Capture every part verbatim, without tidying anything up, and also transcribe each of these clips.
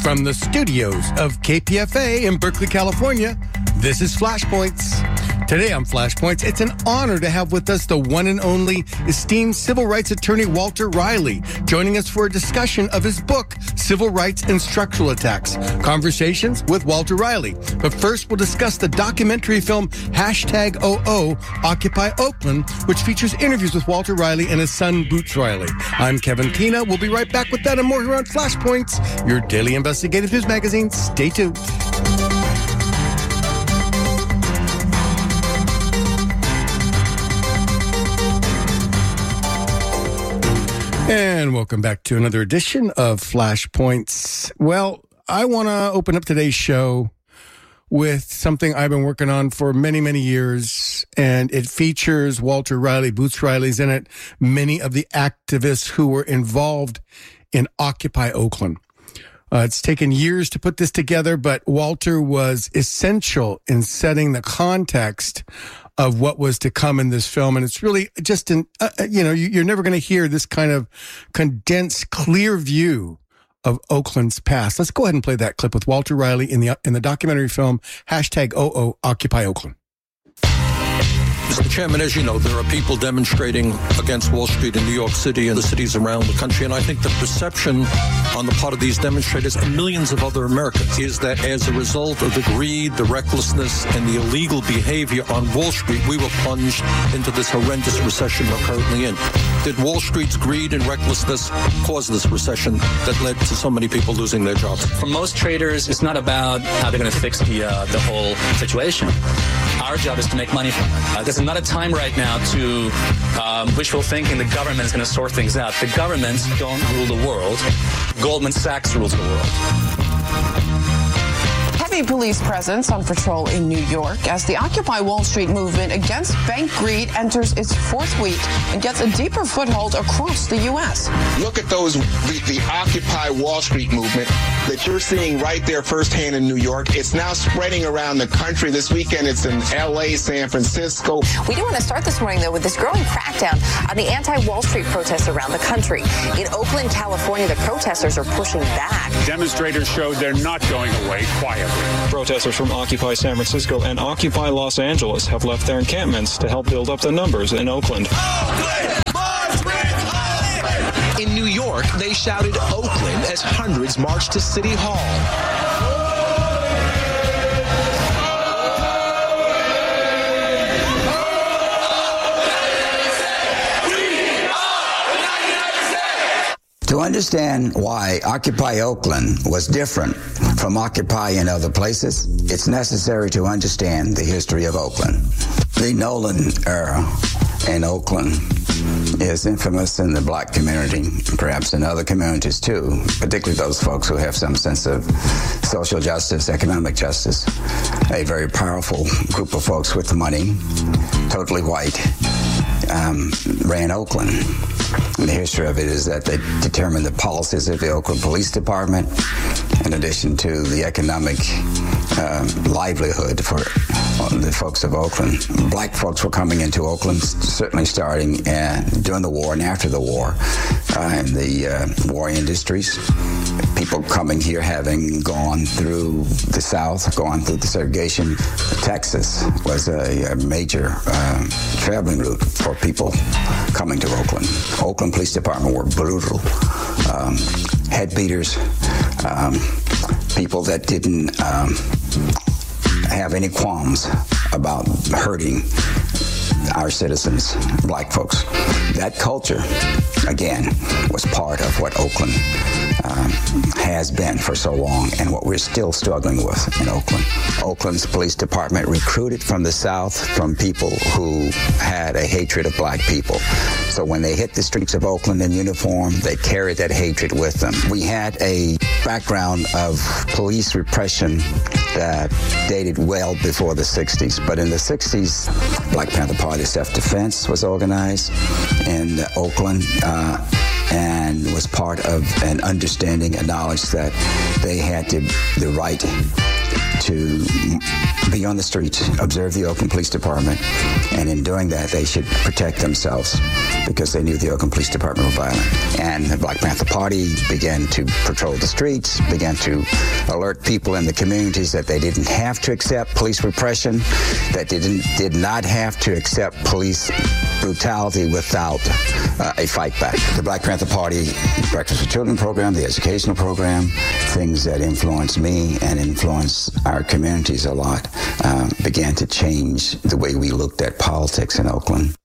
From the studios of K P F A in Berkeley, California, this is Flashpoints. Today on Flashpoints, it's an honor to have with us the one and only esteemed civil rights attorney Walter Riley, joining us for a discussion of his book, Civil Rights and Structural Attacks, Conversations with Walter Riley. But first, we'll discuss the documentary film Hashtag O O, Occupy Oakland, which features interviews with Walter Riley and his son, Boots Riley. I'm Kevin Pina. We'll be right back with that and more here on Flashpoints, your daily investigative news magazine. Stay tuned. And welcome back to another edition of Flashpoints. Well, I want to open up today's show with something I've been working on for many, many years, and it features Walter Riley. Boots Riley's in it, many of the activists who were involved in Occupy Oakland. Uh, it's taken years to put this together, but Walter was essential in setting the context of what was to come in this film. And it's really just an, uh, you know, you're never going to hear this kind of condensed, clear view of Oakland's past. Let's go ahead and play that clip with Walter Riley in the in the documentary film, Hashtag O O, Occupy Oakland. Mister Chairman, as you know, there are people demonstrating against Wall Street in New York City and the cities around the country. And I think the perception on the part of these demonstrators and millions of other Americans is that as a result of the greed, the recklessness, and the illegal behavior on Wall Street, we were plunged into this horrendous recession we're currently in. Did Wall Street's greed and recklessness cause this recession that led to so many people losing their jobs? For most traders, it's not about how they're going to fix the uh, the whole situation. Our job is to make money from it. Uh, this is not a time right now to um, wishful thinking the government is going to sort things out. The governments don't rule the world. Goldman Sachs rules the world. Heavy police presence on patrol in New York as the Occupy Wall Street movement against bank greed enters its fourth week and gets a deeper foothold across the U S. Look at those, the, the Occupy Wall Street movement that you're seeing right there firsthand in New York. It's now spreading around the country. This weekend it's in L A, San Francisco. We do want to start this morning, though, with this growing crackdown on the anti-Wall Street protests around the country. In Oakland, California, the protesters are pushing back. Demonstrators showed they're not going away quietly. Protesters from Occupy San Francisco and Occupy Los Angeles have left their encampments to help build up the numbers in Oakland. Oakland! In New York, they shouted Oakland as hundreds marched to City Hall. To understand why Occupy Oakland was different from Occupy in other places, it's necessary to understand the history of Oakland. The Nolan era in Oakland is infamous in the black community, perhaps in other communities too, particularly those folks who have some sense of social justice, economic justice. A very powerful group of folks with money, totally white, um, ran Oakland. And the history of it is that they determined the policies of the Oakland Police Department, in addition to the economic um, livelihood for the folks of Oakland. Black folks were coming into Oakland, certainly starting uh, during the war and after the war, uh, in the uh, war industries. People coming here having gone through the South, gone through the segregation. Texas was a, a major uh, traveling route for people coming to Oakland. Oakland Police Department were brutal, um, head beaters, um, people that didn't um, have any qualms about hurting our citizens, black folks. That culture, again, was part of what Oakland um, has been for so long and what we're still struggling with in Oakland. Oakland's police department recruited from the South from people who had a hatred of black people. So when they hit the streets of Oakland in uniform, they carried that hatred with them. We had a background of police repression that dated well before the sixties. But in the sixties, Black Panther Party self-defense was organized in Oakland uh, and was part of an understanding, a knowledge that they had to, the right to be on the streets, observe the Oakland Police Department, and in doing that, they should protect themselves because they knew the Oakland Police Department was violent. And the Black Panther Party began to patrol the streets, began to alert people in the communities that they didn't have to accept police repression, that they didn't, did not have to accept police brutality without uh, a fight back. The Black Panther Party Breakfast for Children program, the educational program, things that influenced me and influenced our communities a lot, um, began to change the way we looked at politics in Oakland.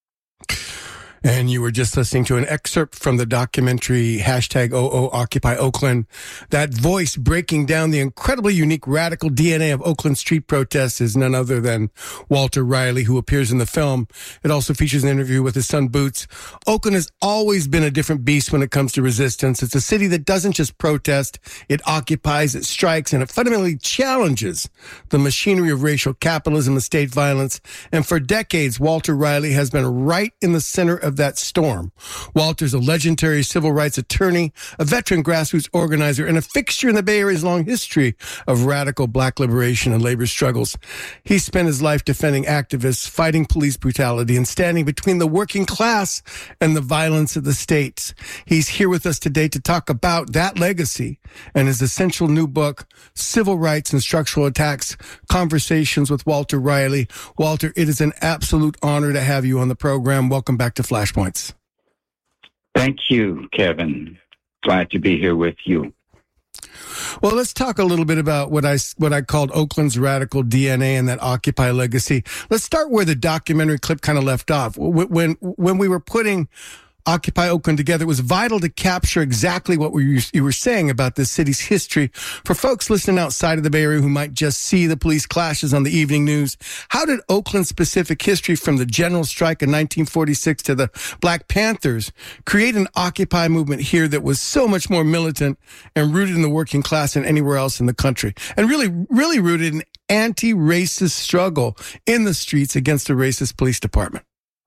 And you were just listening to an excerpt from the documentary hashtag O O Occupy Oakland. That voice breaking down the incredibly unique radical D N A of Oakland street protests is none other than Walter Riley, who appears in the film. It also features an interview with his son Boots. Oakland has always been a different beast when it comes to resistance. It's a city that doesn't just protest, it occupies, it strikes, and it fundamentally challenges the machinery of racial capitalism and state violence. And for decades, Walter Riley has been right in the center of that storm. Walter's a legendary civil rights attorney, a veteran grassroots organizer, and a fixture in the Bay Area's long history of radical black liberation and labor struggles. He spent his life defending activists, fighting police brutality, and standing between the working class and the violence of the states. He's here with us today to talk about that legacy and his essential new book, Civil Rights and Structural Attacks, Conversations with Walter Riley. Walter, it is an absolute honor to have you on the program. Welcome back to Flashpoints. Thank you, Kevin. Glad to be here with you. Well, let's talk a little bit about what I what I called Oakland's radical D N A and that Occupy legacy. Let's start where the documentary clip kind of left off. When when we were putting Occupy Oakland together, it was vital to capture exactly what we, you were saying about this city's history. For folks listening outside of the Bay Area who might just see the police clashes on the evening news, how did Oakland's specific history from the general strike in nineteen forty-six to the Black Panthers create an Occupy movement here that was so much more militant and rooted in the working class than anywhere else in the country, and really, really rooted in anti-racist struggle in the streets against a racist police department?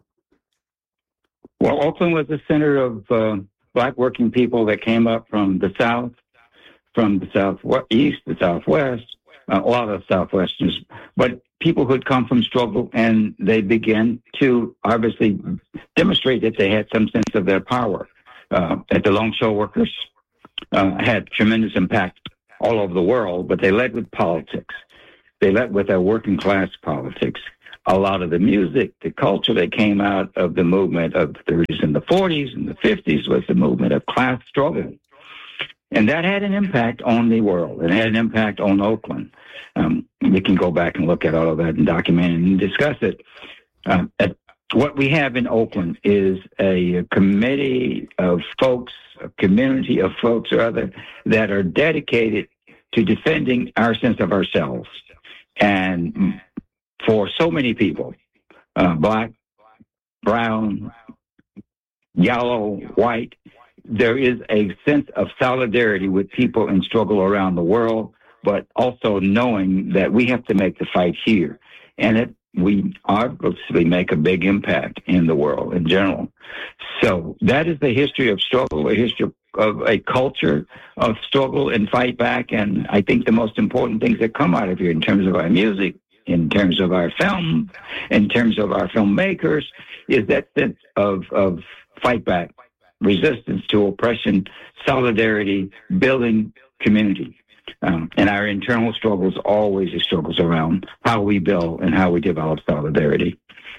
Well, Oakland was the center of uh, black working people that came up from the South, from the Southeast, the Southwest, uh, a lot of Southwesterners, but people who had come from struggle, and they began to obviously demonstrate that they had some sense of their power. Uh, that the Longshore workers uh, had tremendous impact all over the world, but they led with politics. They led with their working class politics. A lot of the music, the culture that came out of the movement of the thirties and the forties and the fifties was the movement of class struggle. And that had an impact on the world. It had an impact on Oakland. Um, we can go back and look at all of that and document it and discuss it. Um, at, what we have in Oakland is a committee of folks, a community of folks or other that are dedicated to defending our sense of ourselves. And for so many people, uh, black, brown, yellow, white, there is a sense of solidarity with people in struggle around the world, but also knowing that we have to make the fight here. And it, we obviously make a big impact in the world in general. So that is the history of struggle, a history of a culture of struggle and fight back. And I think the most important things that come out of here in terms of our music, in terms of our film, in terms of our filmmakers, is that sense of, of fight back, resistance to oppression, solidarity, building community. Um, and our internal struggles always are struggles around how we build and how we develop solidarity.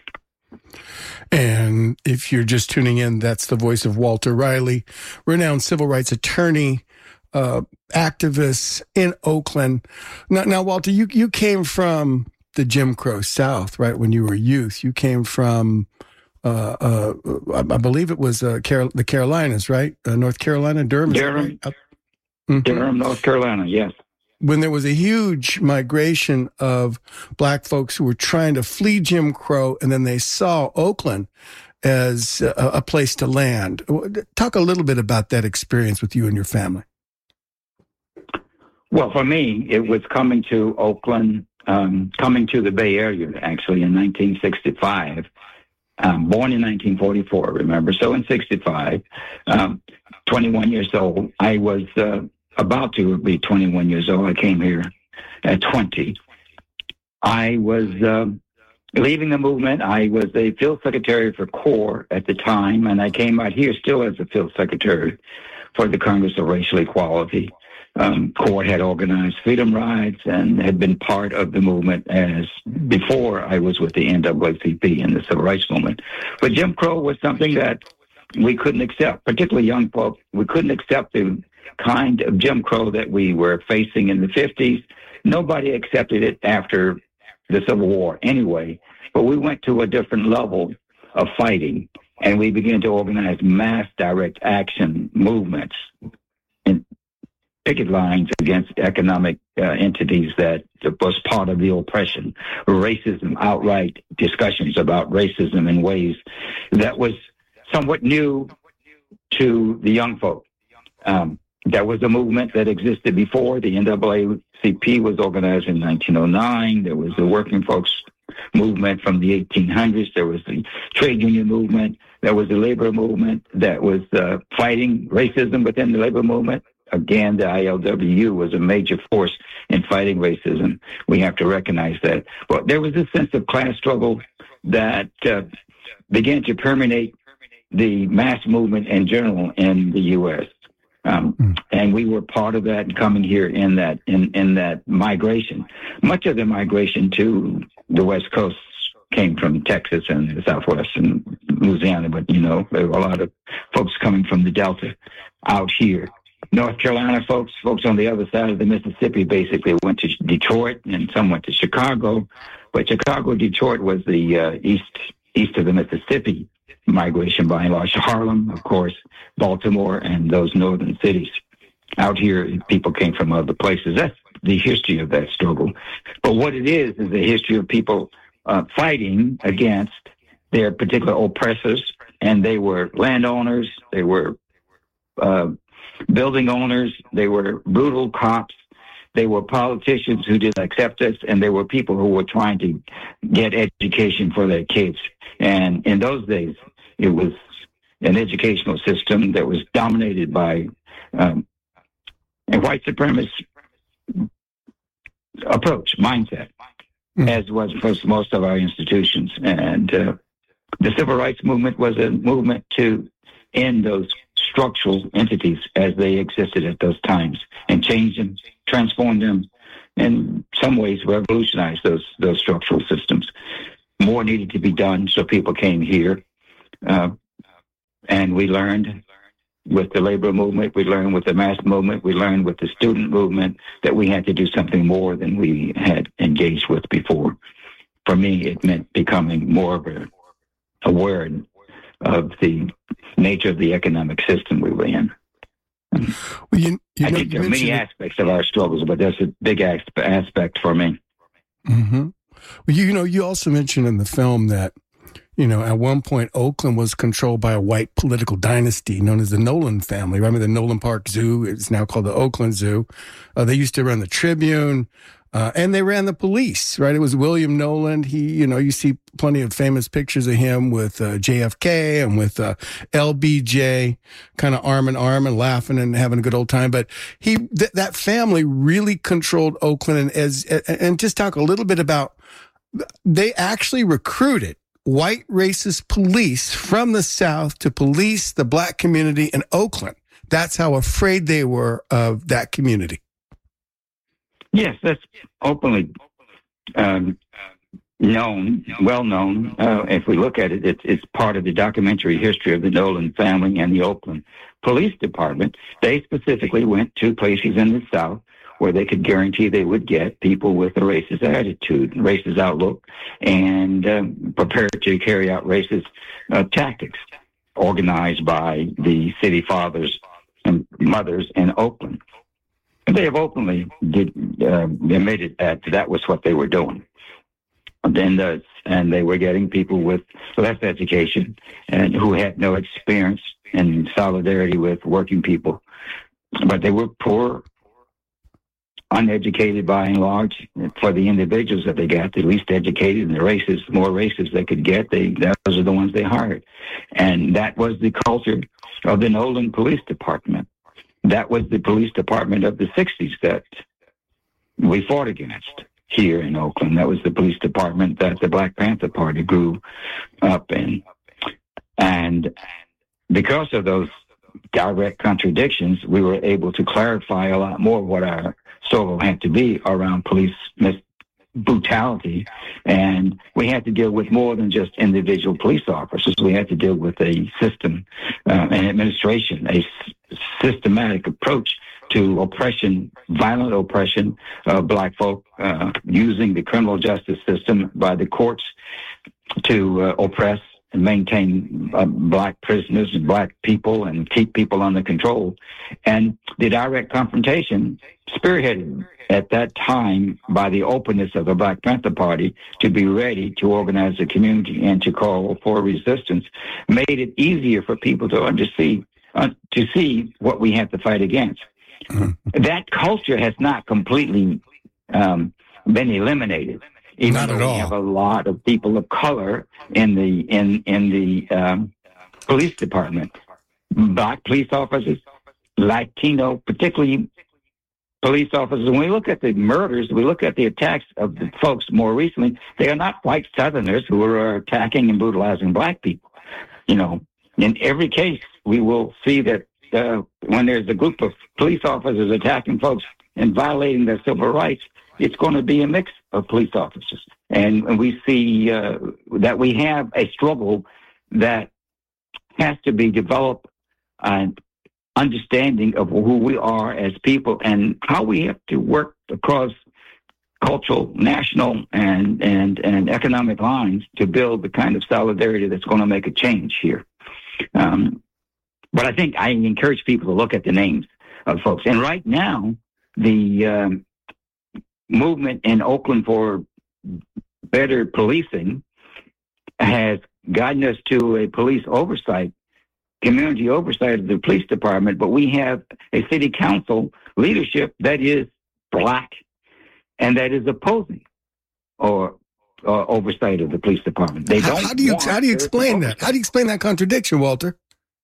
And if you're just tuning in, that's the voice of Walter Riley, renowned civil rights attorney, uh, activist in Oakland. Now, now, Walter, you, you came from the Jim Crow South, right? When you were a youth, you came from, uh, uh, I believe it was uh, Carol- the Carolinas, right? Uh, North Carolina, Durham. Durham, right? mm-hmm. Durham, North Carolina, yes. When there was a huge migration of black folks who were trying to flee Jim Crow, and then they saw Oakland as a, a place to land. Talk a little bit about that experience with you and your family. Well, for me, it was coming to Oakland, um, coming to the Bay Area, actually, in nineteen sixty-five. Um, born in nineteen forty-four, remember? So in sixty-five, um, twenty-one years old, I was uh, about to be twenty-one years old. I came here at twenty. I was uh, leaving the movement. I was a field secretary for CORE at the time, and I came out here still as a field secretary for the Congress of Racial Equality. Um, CORE had organized freedom rides and had been part of the movement as before I was with the N double A C P in the Civil Rights Movement. But Jim Crow was something that we couldn't accept, particularly young folk. We couldn't accept the kind of Jim Crow that we were facing in the fifties. Nobody accepted it after the Civil War anyway, but we went to a different level of fighting, and we began to organize mass direct action movements and picket lines against economic uh, entities that was part of the oppression, racism, outright discussions about racism in ways that was somewhat new to the young folk. Um, that was a movement that existed before. The N double A C P was organized in nineteen oh nine. There was the working folks movement from the eighteen hundreds. There was the trade union movement. There was the labor movement that was uh, fighting racism within the labor movement. Again, the I L W U was a major force in fighting racism. We have to recognize that. But there was a sense of class struggle that uh, began to permeate the mass movement in general in the U S Um, mm. And we were part of that and coming here in that in, in that migration. Much of the migration to the West Coast came from Texas and the Southwest and Louisiana, but, you know, there were a lot of folks coming from the Delta out here. North Carolina folks, folks on the other side of the Mississippi basically went to Detroit, and some went to Chicago. But Chicago, Detroit was the uh, east east of the Mississippi migration by and large. Harlem, of course, Baltimore, and those northern cities. Out here, people came from other places. That's the history of that struggle. But what it is is the history of people uh, fighting against their particular oppressors, and they were landowners, they were uh, building owners, they were brutal cops, they were politicians who didn't accept us, and there were people who were trying to get education for their kids. And in those days, it was an educational system that was dominated by um, a white supremacist approach, mindset, mm. as was for most of our institutions. And uh, the Civil Rights Movement was a movement to end those structural entities as they existed at those times and change them, transform them, in some ways revolutionize those those structural systems. More needed to be done, so people came here. Uh, and we learned with the labor movement, we learned with the mass movement, we learned with the student movement that we had to do something more than we had engaged with before. For me, it meant becoming more of a, aware of the nature of the economic system we were in. Well, you, you I know, think there are many it. aspects of our struggles, but that's a big aspect for me. Mm-hmm. Well, you know, you also mentioned in the film that, you know, at one point, Oakland was controlled by a white political dynasty known as the Nolan family. Remember the Nolan Park Zoo? It's now called the Oakland Zoo. Uh, they used to run the Tribune, uh, and they ran the police, right? It was William Nolan. He, you know, you see plenty of famous pictures of him with uh, J F K and with uh, L B J, kind of arm in arm and laughing and having a good old time. But he, th- that family really controlled Oakland. And as and just talk a little bit about, they actually recruited white racist police from the South to police the black community in Oakland. That's how afraid they were of that community. Yes, that's openly um, known, well known. Uh, if we look at it, it's, it's part of the documentary history of the Nolan family and the Oakland Police Department. They specifically went to places in the South where they could guarantee they would get people with a racist attitude, racist outlook, and um, prepared to carry out racist uh, tactics, organized by the city fathers and mothers in Oakland. And they have openly did, uh, admitted that that was what they were doing. And then the, and they were getting people with less education and who had no experience in solidarity with working people. But they were poor, uneducated by and large. For the individuals that they got, the least educated and the racist, more racist they could get, they those are the ones they hired. And that was the culture of the Nolan Police Department. That was the police department of the sixties that we fought against here in Oakland. That was the police department that the Black Panther Party grew up in. And because of those direct contradictions, we were able to clarify a lot more what our struggle had to be around police mis- brutality. And we had to deal with more than just individual police officers. We had to deal with a system uh, and administration, a s- systematic approach to oppression, violent oppression of black folk, uh, using the criminal justice system by the courts to uh, oppress and maintain uh, black prisoners and black people and keep people under control. And the direct confrontation, spearheaded at that time by the openness of the Black Panther Party to be ready to organize the community and to call for resistance, made it easier for people to undersee, uh, to see what we have to fight against. Mm-hmm. That culture has not completely um, been eliminated. Even Not though at we all. have a lot of people of color in the in in the um, police department, black police officers, Latino, particularly police officers. When we look at the murders, we look at the attacks of the folks more recently. They are not white Southerners who are attacking and brutalizing black people. You know, in every case, we will see that uh, when there's a group of police officers attacking folks and violating their civil rights, it's going to be a mix of police officers. And, and we see uh, that we have a struggle that has to be developed, an understanding of who we are as people and how we have to work across cultural, national, and, and, and economic lines to build the kind of solidarity that's going to make a change here. Um, but I think I encourage people to look at the names of folks. And right now, the um, movement in Oakland for better policing has gotten us to a police oversight, community oversight of the police department, but we have a city council leadership that is black and that is opposing or uh, oversight of the police department. They how, don't. How do you want how do you explain that? How do you explain that contradiction, Walter?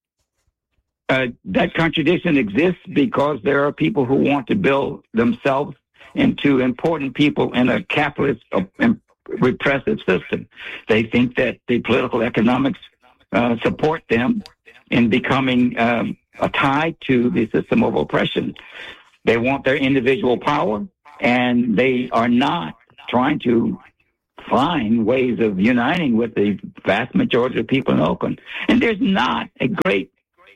Uh, that contradiction exists because there are people who want to build themselves into important people in a capitalist uh, repressive system. They think that the political economics uh, support them in becoming um, a tie to the system of oppression. They want their individual power, and they are not trying to find ways of uniting with the vast majority of people in Oakland. And there's not a great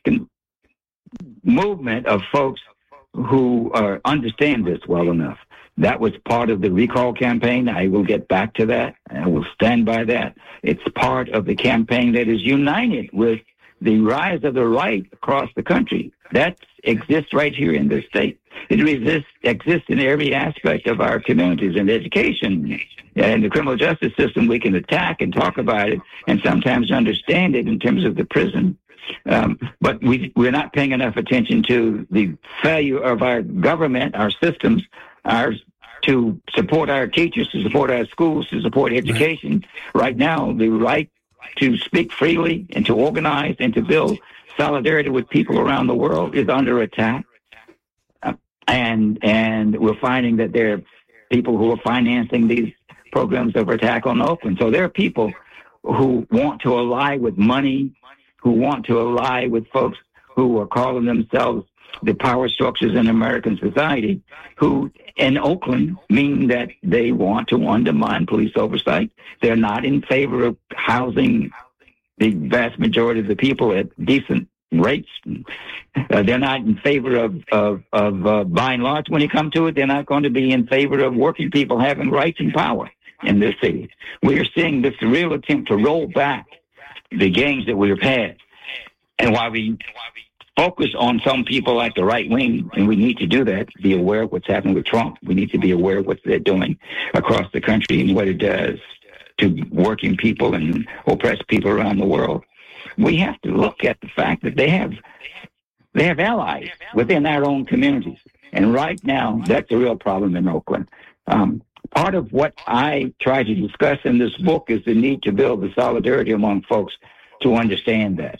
movement of folks who uh, understand this well enough. That was part of the recall campaign. I will get back to that. I will stand by that. It's part of the campaign that is united with the rise of the right across the country. That exists right here in this state. It exists, exists in every aspect of our communities and education. And the criminal justice system, we can attack and talk about it and sometimes understand it in terms of the prison. Um, but we, we're not paying enough attention to the failure of our government, our systems, our to support our teachers, to support our schools, to support education. Right now, the right to speak freely and to organize and to build solidarity with people around the world is under attack. Uh, and and we're finding that there are people who are financing these programs of attack on Oakland. So there are people who want to ally with money, who want to ally with folks who are calling themselves the power structures in American society, who in Oakland mean that they want to undermine police oversight. They're not in favor of housing the vast majority of the people at decent rates. Uh, they're not in favor of, of, of uh, by and large, when you come to it, they're not going to be in favor of working people having rights and power in this city. We are seeing this real attempt to roll back the gains that we've had. And while we focus on some people like the right wing, and we need to do that, be aware of what's happening with Trump. We need to be aware of what they're doing across the country and what it does to working people and oppressed people around the world. We have to look at the fact that they have they have allies within our own communities. And right now, that's a real problem in Oakland. Um, part of what I try to discuss in this book is the need to build the solidarity among folks to understand that.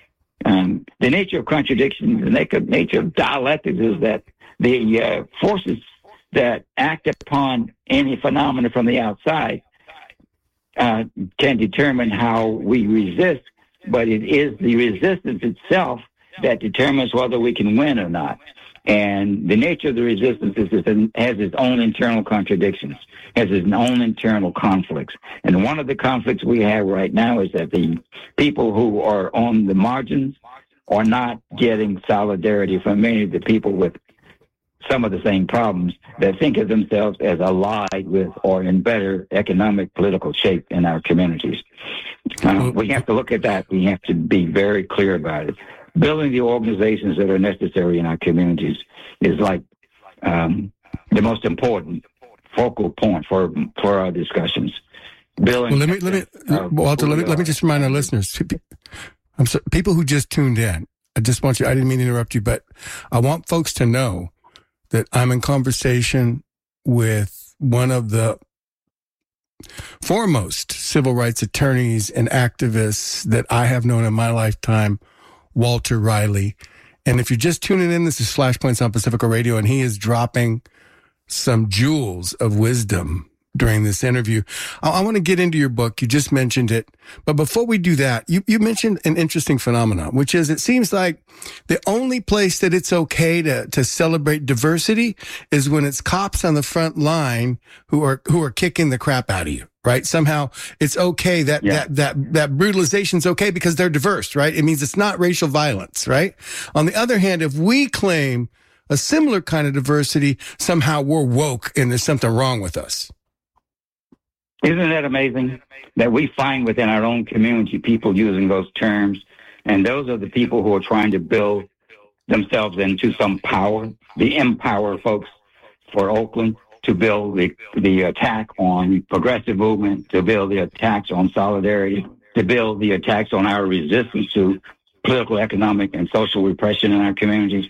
Um, the nature of contradiction, the nature of dialectics is that the uh, forces that act upon any phenomena from the outside uh, can determine how we resist, but it is the resistance itself that determines whether we can win or not. And the nature of the resistance is it has its own internal contradictions, has its own internal conflicts. And one of the conflicts we have right now is that the people who are on the margins are not getting solidarity from many of the people with some of the same problems that think of themselves as allied with or in better economic, political shape in our communities. Uh, we have to look at that. We have to be very clear about it. Building the organizations that are necessary in our communities is like um, the most important focal point for for our discussions. Building. Well, let me let me uh, Walter. Let me let me just remind our listeners. I'm so, people who just tuned in. I just want you. I didn't mean to interrupt you, but I want folks to know that I'm in conversation with one of the foremost civil rights attorneys and activists that I have known in my lifetime, Walter Riley. And if you're just tuning in, this is Flashpoints on Pacifica Radio, and he is dropping some jewels of wisdom during this interview. I, I want to get into your book. You just mentioned it. But before we do that, you, you mentioned an interesting phenomenon, which is it seems like the only place that it's okay to, to celebrate diversity is when it's cops on the front line who are, who are kicking the crap out of you. Right? Somehow it's okay that, yeah. that, that, that brutalization is okay because they're diverse, right? It means it's not racial violence, right? On the other hand, if we claim a similar kind of diversity, somehow we're woke and there's something wrong with us. Isn't that amazing that we find within our own community people using those terms, and those are the people who are trying to build themselves into some power, the empower folks for Oakland, to build the, the attack on progressive movement, to build the attacks on solidarity, to build the attacks on our resistance to political, economic, and social repression in our communities.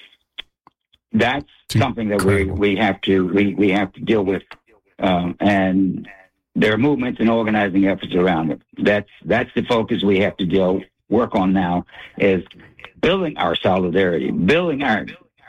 That's something that we we have to we, we have to deal with, um, and there are movements and organizing efforts around it. That's that's the focus we have to deal work on now, is building our solidarity, building our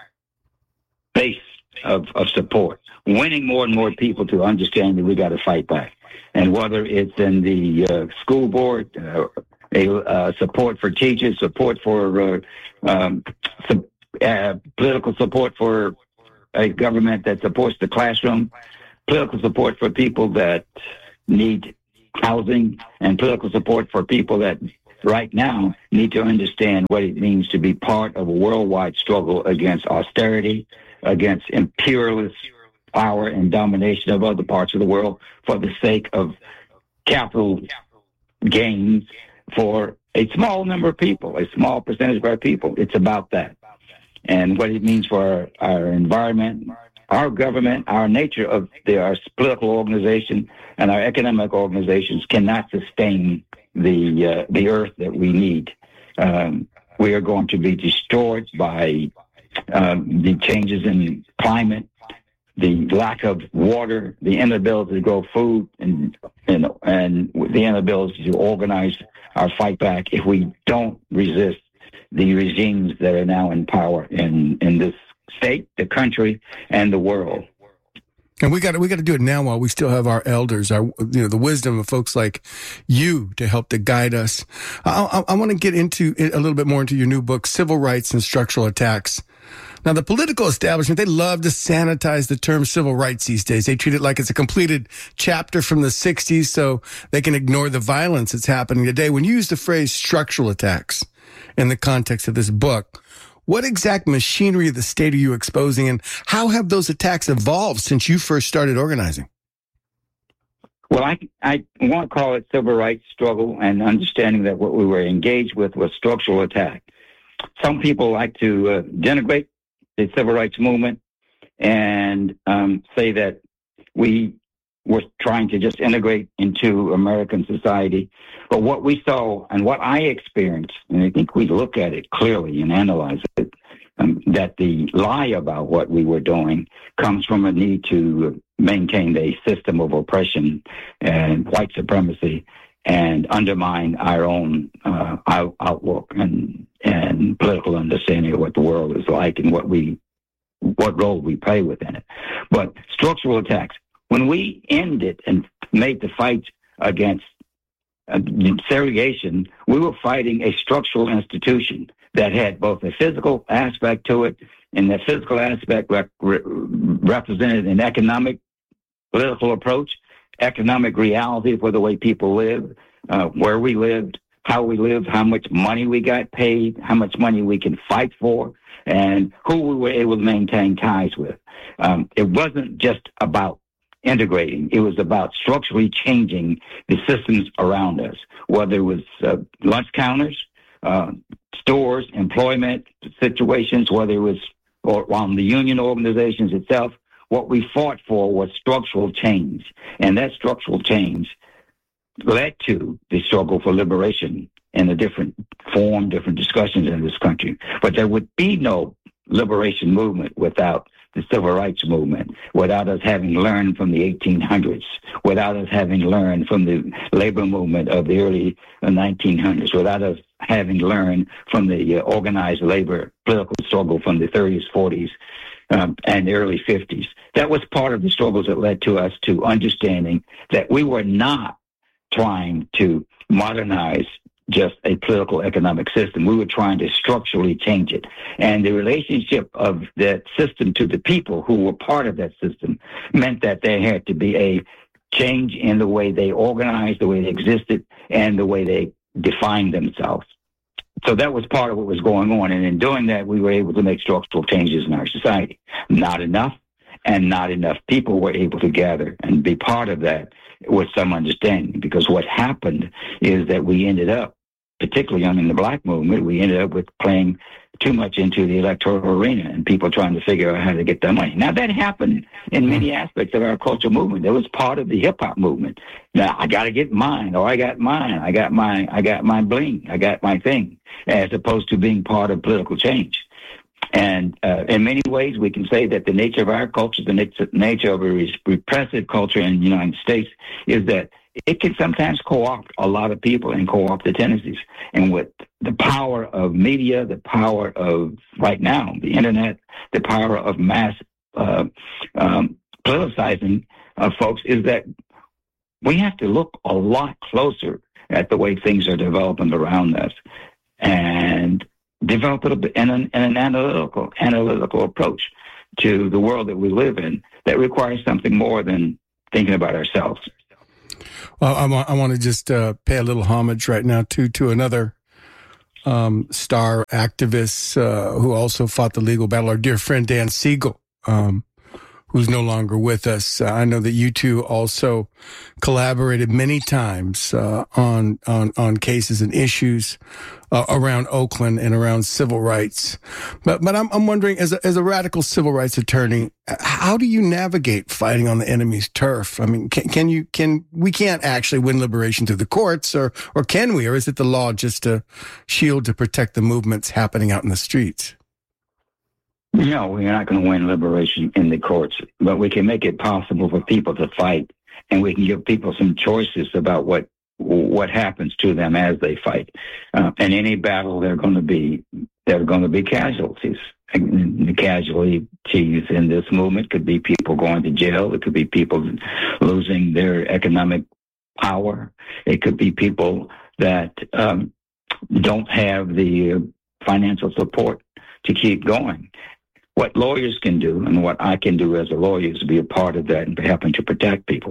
base of, of support, winning more and more people to understand that we got to fight back. And whether it's in the uh, school board, uh, a uh, support for teachers, support for uh, um, su- uh, political support for a government that supports the classroom, political support for people that need housing, and political support for people that right now need to understand what it means to be part of a worldwide struggle against austerity, against imperialist power and domination of other parts of the world for the sake of capital gains for a small number of people, a small percentage of our people. It's about that. And what it means for our, our environment, our government, our nature of the, our political organization and our economic organizations cannot sustain the uh, the earth that we need. Um, we are going to be destroyed by um, the changes in climate, the lack of water, the inability to grow food, and and and the inability to organize our fight back if we don't resist the regimes that are now in power in, in this state, the country, and the world. And we got to, we got to do it now while we still have our elders, our, you know, the wisdom of folks like you to help to guide us. I, I, I want to get into a little bit more into your new book, Civil Rights and Structural Attacks. Now, the political establishment, they love to sanitize the term civil rights these days. They treat it like it's a completed chapter from the sixties so they can ignore the violence that's happening today. When you use the phrase structural attacks in the context of this book, what exact machinery of the state are you exposing, and how have those attacks evolved since you first started organizing? Well, I, I want to call it civil rights struggle, and understanding that what we were engaged with was structural attack. Some people like to uh, denigrate the civil rights movement and um, say that we were trying to just integrate into American society. But what we saw and what I experienced, and I think we look at it clearly and analyze it, um, that the lie about what we were doing comes from a need to maintain a system of oppression and white supremacy and undermine our own uh, outlook and, and political understanding of what the world is like and what we what role we play within it. But structural attacks, when we ended and made the fight against uh, segregation, we were fighting a structural institution that had both a physical aspect to it, and that physical aspect rep- re- represented an economic, political approach, economic reality for the way people live, uh, where we lived, how we lived, how much money we got paid, how much money we can fight for, and who we were able to maintain ties with. Um, it wasn't just about integrating. It was about structurally changing the systems around us, whether it was uh, lunch counters, uh, stores, employment situations, whether it was or on the union organizations itself. What we fought for was structural change, and that structural change led to the struggle for liberation in a different form, different discussions in this country. But there would be no liberation movement without the civil rights movement, without us having learned from the eighteen hundreds, without us having learned from the labor movement of the early nineteen hundreds, without us having learned from the uh, organized labor political struggle from the thirties, forties, um, and the early fifties. That was part of the struggles that led to us to understanding that we were not trying to modernize just a political economic system. We were trying to structurally change it. And the relationship of that system to the people who were part of that system meant that there had to be a change in the way they organized, the way they existed, and the way they defined themselves. So that was part of what was going on. And in doing that, we were able to make structural changes in our society. Not enough, and not enough people were able to gather and be part of that with some understanding. Because what happened is that we ended up, particularly in the black movement, we ended up with playing too much into the electoral arena and people trying to figure out how to get their money. Now, that happened in many aspects of our cultural movement. That was part of the hip-hop movement. Now, I got to get mine, or I got mine, I got my, I got my bling, I got my thing, as opposed to being part of political change. And uh, in many ways, we can say that the nature of our culture, the nature, nature of a repressive culture in the United States, is that it can sometimes co-opt a lot of people and co-opt the tendencies. And with the power of media, the power of, right now, the internet, the power of mass uh, um, politicizing of folks, is that we have to look a lot closer at the way things are developing around us and develop an, an, an analytical, analytical approach to the world that we live in that requires something more than thinking about ourselves. Well, I want, I want to just uh, pay a little homage right now to to another um, star activist uh, who also fought the legal battle, our dear friend Dan Siegel, um, who's no longer with us. Uh, I know that you two also collaborated many times uh, on on on cases and issues uh, around Oakland and around civil rights. But but I'm I'm wondering, as a, as a radical civil rights attorney, how do you navigate fighting on the enemy's turf? I mean, can, can you can we can't actually win liberation through the courts, or or can we? Or is it the law just a shield to protect the movements happening out in the streets? No, we're not going to win liberation in the courts, but we can make it possible for people to fight, and we can give people some choices about what what happens to them as they fight. Uh, in any battle, there are going to be there are going to be casualties. And the casualties in this movement could be people going to jail. It could be people losing their economic power. It could be people that um, don't have the financial support to keep going. What lawyers can do and what I can do as a lawyer is be a part of that and helping to protect people.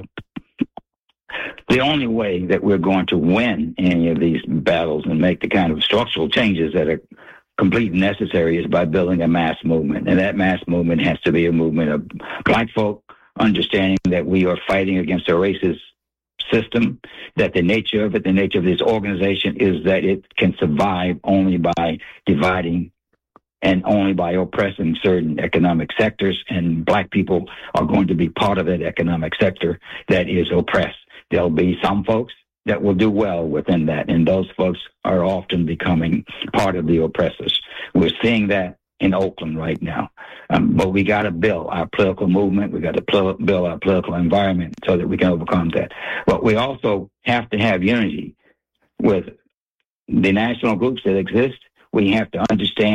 The only way that we're going to win any of these battles and make the kind of structural changes that are completely necessary is by building a mass movement. And that mass movement has to be a movement of black folk understanding that we are fighting against a racist system, that the nature of it, the nature of this organization is that it can survive only by dividing and only by oppressing certain economic sectors, and black people are going to be part of that economic sector that is oppressed. There'll be some folks that will do well within that, and those folks are often becoming part of the oppressors. We're seeing that in Oakland right now. Um, but we got to build our political movement. We got to pl- build our political environment so that we can overcome that. But we also have to have unity with the national groups that exist. We have to understand that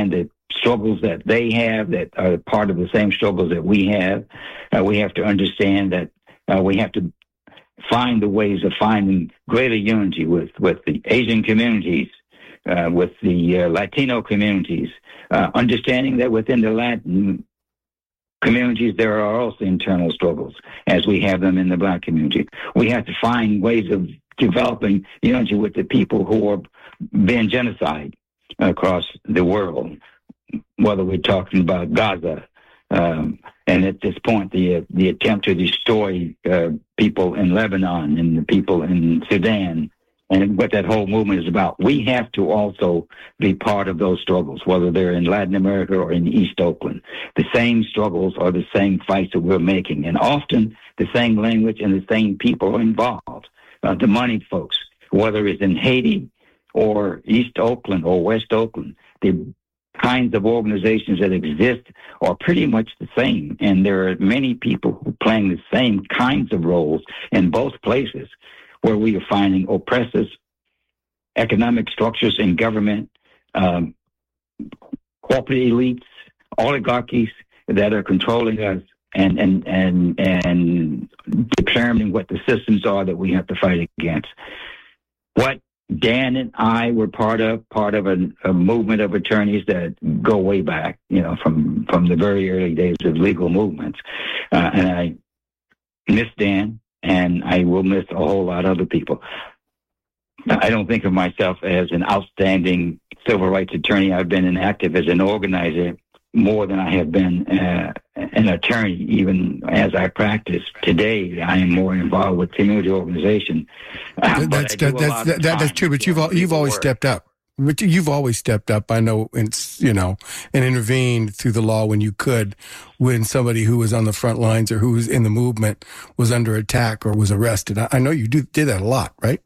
struggles that they have that are part of the same struggles that we have. Uh, we have to understand that uh, we have to find the ways of finding greater unity with, with the Asian communities, uh, with the uh, Latino communities, uh, understanding that within the Latin communities there are also internal struggles as we have them in the Black community. We have to find ways of developing unity with the people who are being genocide across the world, whether we're talking about Gaza, um, and at this point, the uh, the attempt to destroy uh, people in Lebanon and the people in Sudan, and what that whole movement is about. We have to also be part of those struggles, whether they're in Latin America or in East Oakland. The same struggles are the same fights that we're making, and often the same language and the same people are involved. Uh, the money folks, whether it's in Haiti or East Oakland or West Oakland, the kinds of organizations that exist are pretty much the same. And there are many people who are playing the same kinds of roles in both places, where we are finding oppressive economic structures in government, um, corporate elites, oligarchies that are controlling us and, and, and, and determining what the systems are that we have to fight against. What Dan and I were part of, part of a, a movement of attorneys that go way back, you know, from, from the very early days of legal movements. Uh, and I miss Dan, and I will miss a whole lot of other people. I don't think of myself as an outstanding civil rights attorney. I've been an active as an organizer more than I have been uh, an attorney, even as I practice today. I am more involved with community organization. Uh, that's that, that's that, that, that's true, but you've you've always work. stepped up. But you've always stepped up. I know, it's, you know, and intervened through the law when you could, when somebody who was on the front lines or who was in the movement was under attack or was arrested. I, I know you do, did that a lot, right?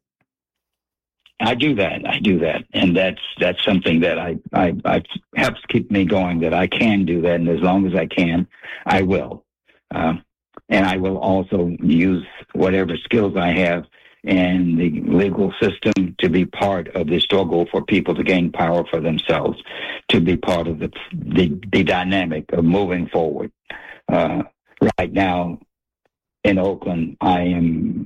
I do that. I do that. And that's that's something that I, I, I helps keep me going, that I can do that. And as long as I can, I will. Um, and I will also use whatever skills I have in the legal system to be part of the struggle for people to gain power for themselves, to be part of the the, the dynamic of moving forward. Uh, right now in Oakland, I am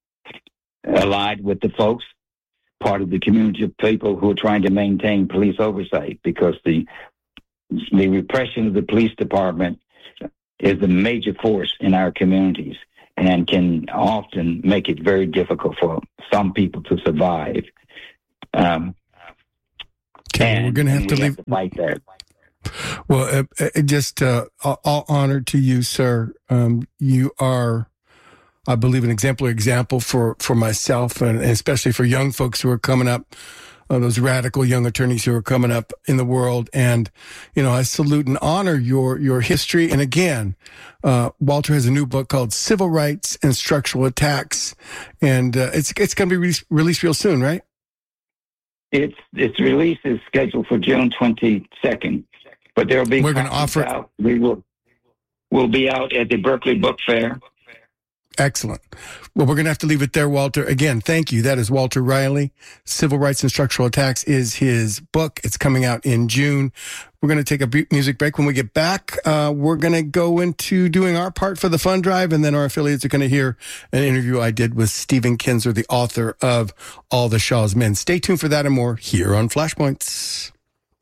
allied with the folks, part of the community of people who are trying to maintain police oversight, because the the repression of the police department is a major force in our communities and can often make it very difficult for some people to survive. Um, okay, and, we're going to have to leave. To fight that. Well, uh, uh, just uh, all honor to you, sir. Um, you are, I believe, an exemplary example for, for myself, and especially for young folks who are coming up, uh, those radical young attorneys who are coming up in the world. And, you know, I salute and honor your, your history. And again, uh, Walter has a new book called Civil Rights and Structural Attacks. And uh, it's it's going to be re- released real soon, right? It's its release is scheduled for June twenty-second. But there'll be We're going to offer out. We will we'll be out at the Berkeley Book Fair. Excellent. Well, we're going to have to leave it there, Walter. Again, thank you. That is Walter Riley. Civil Rights and Structural Attacks is his book. It's coming out in June. We're going to take a music break. When we get back, uh, we're going to go into doing our part for the fund drive, and then our affiliates are going to hear an interview I did with Stephen Kinzer, the author of All the Shah's Men. Stay tuned for that and more here on Flashpoints.